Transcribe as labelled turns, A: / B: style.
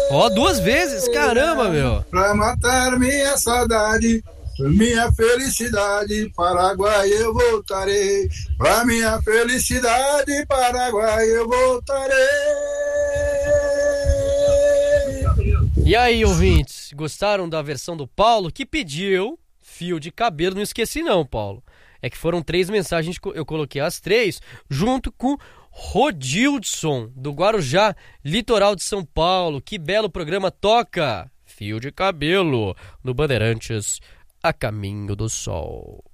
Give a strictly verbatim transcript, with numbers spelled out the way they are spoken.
A: Ó, duas vezes, caramba, meu.
B: Pra matar minha saudade, minha felicidade, Paraguai eu voltarei. Pra minha felicidade, Paraguai eu voltarei.
A: E aí, ouvintes, gostaram da versão do Paulo, que pediu Fio de Cabelo? Não esqueci não, Paulo. É que foram três mensagens, eu coloquei as três, junto com Rodildson, do Guarujá, litoral de São Paulo. Que belo programa, toca Fio de Cabelo, no Bandeirantes, a caminho do sol.